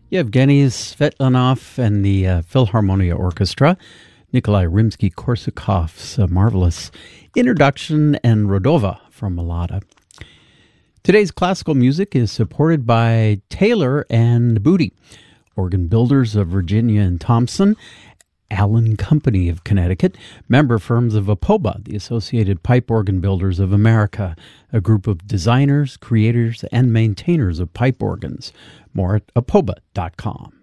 Yevgeny Svetlanov and the Philharmonia Orchestra, Nikolai Rimsky-Korsakov's marvelous introduction, and Rodova from Malada. Today's classical music is supported by Taylor and Booty, organ builders of Virginia and Thompson, Allen Company of Connecticut, member firms of APOBA, the Associated Pipe Organ Builders of America, a group of designers, creators, and maintainers of pipe organs. More at apoba.com.